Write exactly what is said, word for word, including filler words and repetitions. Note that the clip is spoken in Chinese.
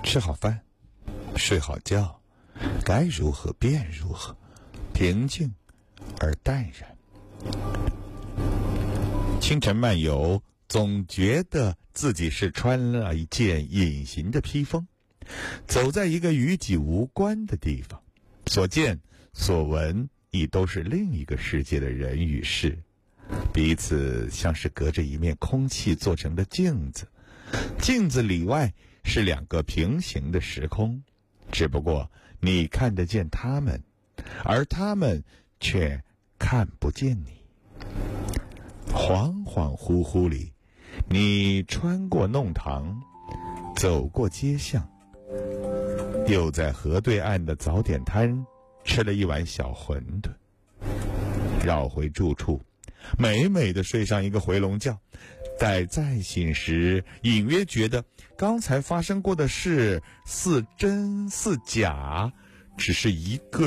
吃好饭，睡好觉，该如何便如何，平静而淡然。清晨漫游，总觉得自己是穿了一件隐形的披风，走在一个与己无关的地方，所见所闻亦都是另一个世界的人与事，彼此像是隔着一面空气做成的镜子，镜子里外是两个平行的时空，只不过你看得见他们，而他们却看不见你。恍恍惚惚里，你穿过弄堂，走过街巷，又在河对岸的早点摊吃了一碗小馄饨，绕回住处，美美的睡上一个回笼觉。待再醒时，隐约觉得刚才发生过的事似真似假，只是一个